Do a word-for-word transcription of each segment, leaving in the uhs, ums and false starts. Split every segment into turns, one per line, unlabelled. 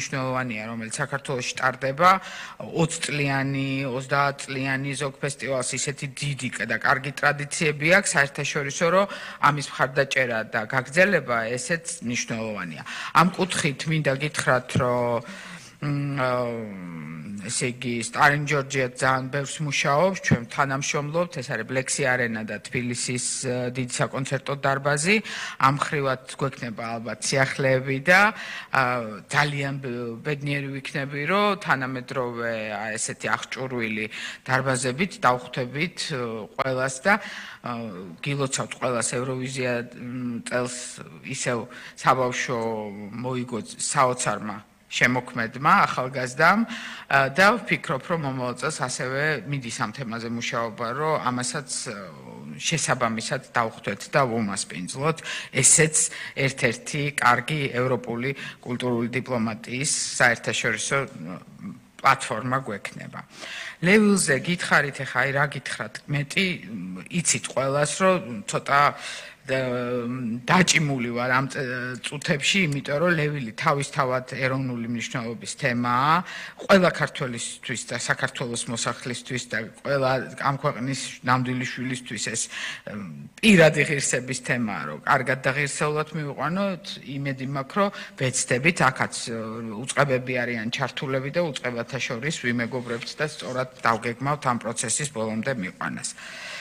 მნიშვნელოვანია, რომელიც საქართველოში ტარდება, ოცი წლიანი, ოცდაათ წლიანი ზოგ ფესტივალს ისეთი დიდი და კარგი ტრადიციები აქვს, საერთაშორისო, რომ ამის მხარდაჭერა და გაგრძელება ესეც მნიშვნელოვანია. ამ კუთხით მინდა გითხრათ, რომ ესე იგი სტარინგ ჯორჯია ძალიან ბევრს მუშაობს, ჩვენ თანამშრომლობთ, ეს არის ბლექსი არენა და თბილისის დიდი საკონცერტო დარბაზი, ამ ხრივად გვექნება ალბათ სიახლეები და ძალიან ბედნიერი ვიქნები, რომ თანამედროვე ესეთი აღჭურვილი დარბაზებით დავხვდებით ყველას და გილოცავთ ყველას ევროვიზია წელს ისევ საბავშვო მოიგო საოცარმა შემოქმედმა, ახალგაზრდამ და ვფიქრობ, რომ მომავალ წელს ასევე მიდის ამ თემაზე მუშაობა, რომ ამასაც შესაბამისად დავხვდეთ და ვუმასპინძლოთ. ესეც ერთ-ერთი კარგი ევროპული კულტურული დიპლომატიის საერთაშორისო პლატფორმა გვექნება. ლევილზე გითხარით, ეხა აი რა გითხრათ, მეტი იცით ყველას, რომ ცოტა დაჭიმული ვარ ამ წუთებში, იმიტომ რომ ლევილი თავისთავად ეროვნული მნიშვნელობის თემაა, ყველა ქართველისთვის და საქართველოს მოსახლისთვის და ყველა ამ ქვეყნის ნამდვილი შვილისთვის ეს პირადი ღირსების თემაა, რომ კარგად და ღირსეულად მივიყვანოთ, იმედი მაქვს, რომ ვეცდებით, აქაც უწყებები არიან ჩართულები და უწყებათა შორის ვიმეგობრებთ და სწორად დავგეგმავთ ამ პროცესის ბოლომდე მიყვანას.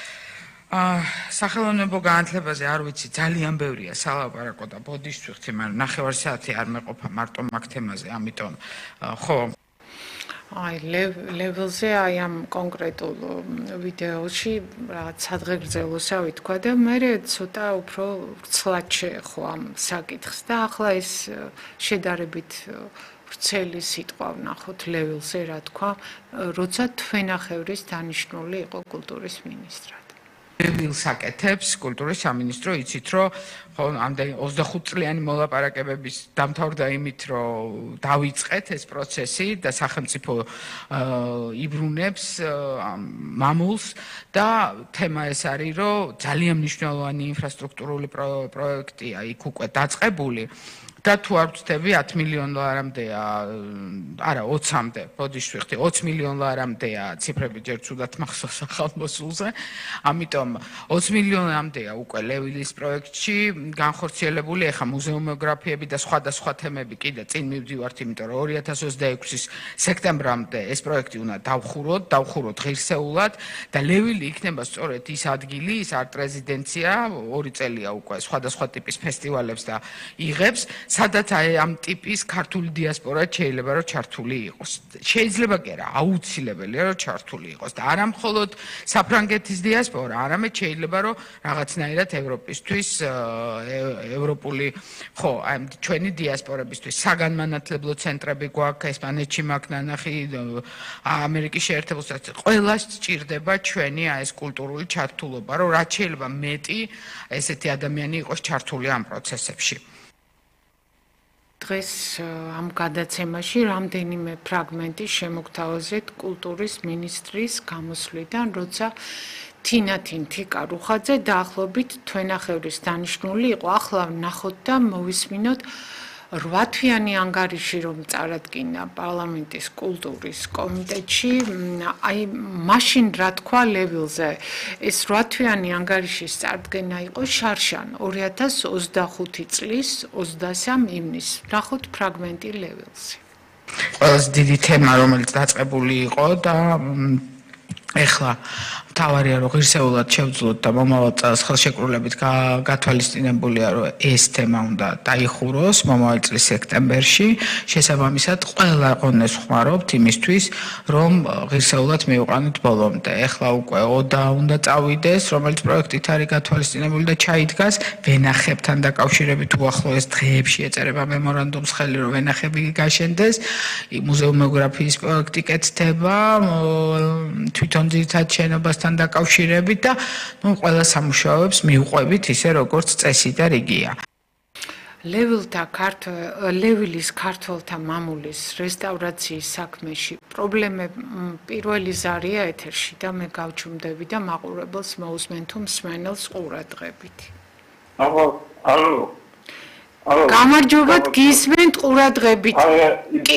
სახელოვნებო განათლებაზე არ ვიცი, ძალიან ბევრია სალაპარაკო და ბოდიშს ვიხდი, მაგრამ ნახევარ საათი არ მეყოფა მარტო მაგ თემაზე, ამიტომ ხო.
აი ლეველზე აი ამ კონკრეტულ ვიდეოში რაღაც სადღეგრძელოსავი თქვა და მე ცოტა უფრო ვრცლად შეეხო ამ საკითხს და ახლა ეს შედარებით ვრცელი სიტყვა ვნახოთ ლეველზე, რა თქვა, როცა თვენახევრის დანიშნული იყო კულტურის მინისტრად.
ლევილს აკეთებს კულტურის სამინისტრო, იცით, რომ ხო ამდენი ოცდახუთ წლიანი მოლაპარაკებების დამთავრდა იმით, რომ დავიწყეთ ეს პროცესი და სახელმწიფო იბრუნებს მამულს და თემა ეს არის, რომ ძალიან მნიშვნელოვანი ინფრასტრუქტურული პროექტია იქ უკვე დაწყებული. და თუ არ ვწდები ათ მილიონ ლარამდეა, არა ოცამდე, ბოდიშს ვიხდი, ოცი მილიონ ლარამდეა ციფრები ჯერ ცუდად მახსოვს ახალ მოსულზე. ამიტომ ოცი მილიონამდეა უკვე ლევილის პროექტში განხორციელებული, ეხა მუზეუმოგრაფიები და სხვადასხვა თემები კიდე წინ მივდივართ, იმიტომ რომ ორი ათას ოცდაექვსის სექტემბრამდე ეს პროექტი უნდა დავხუროთ, დავხუროთ ღირსეულად და ლევილი იქნება სწორედ ის ადგილი, ის არტ-რეზიდენცია, ორი წელია უკვე სხვადასხვა ტიპის ფესტივალებს და იღებს, სადაც ამ ტიპის ქართული დიასპორა შეიძლება რომ ჩართული იყოს. შეიძლება კი არა, აუცილებელია რომ ჩართული იყოს და არა მხოლოდ საფრანგეთის დიასპორა, არამედ შეიძლება რომ რაღაცნაირად ევროპისთვის, ევროპული, ხო, აი ჩვენი დიასპორებისთვის საგანმანათლებლო ცენტრები გვაქვს, ესპანეთში მაქვს ნანახი, ამერიკის შეერთებულ შტატებში, ყველას სჭირდება ჩვენი აი ეს კულტურული ჩართულობა, რომ რაც შეიძლება მეტი ესეთი ადამიანი იყოს ჩართული ამ პროცესებში.
დღეს ამ გადაცემაში რამდენიმე ფრაგმენტი შემოგთავაზეთ კულტურის მინისტრის გამოსვლიდან, როცა თინათინ თიკარუხაძე დაახლოებით თვენახევრის დანიშნული იყო. ახლა ვნახოთ და მოვისმინოთ რვათვიანი ანგარიში, რომ წარადგინა პარლამენტის კულტურის კომიტეტში, აი მაშინ რა თქვა ლევილზე, ეს რვათვიანი ანგარიშის წარდგენა იყო შარშან ორი ათას ოცდახუთი წლის ოცდასამ ივნისს. ვნახოთ ფრაგმენტი ლევილზე.
ყველაზე დიდი თემა, რომელიც დაწყებული იყო და ეხლა მთავარია რომ ღირსეულად შევძლოთ და მომავალ წელს ხელშეკრულებით გათვალისწინებულია რომ ეს თემა უნდა დაიხუროს მომავალ წლის სექტემბერში. შესაბამისად ყველა ყონეს ხმარობთ იმისთვის რომ ღირსეულად მივიყვანოთ ბოლომდე. ეხლა უკვე ოდა უნდა წავიდეს, რომელიც პროექტით არის გათვალისწინებული და ჩაიდგას ვენახებთან დაკავშირებით უახლოეს დღეებში ეწერება მემორანდუმს ხელი რომ ვენახები გაშენდეს. მუზეუმოგრაფიის პროექტი კეთდება, თვითონ ძირითად შენობასთან დაკავშირებით და ნუ ყველა სამუშაოებს მივყვებით ისე როგორც წესი და რიგია.
ლევილთა ლევილის ქართველთა მამულის რესტავრაციის საქმეში პრობლემები პირველი ზარია ეთერში და მე გავჩუმდები და მაყურებელს მოусმენ თუ მსმენელს ყურადღებით.
ალო, ალო.
გამარჯობათ, გისმენთ ყურადღებით.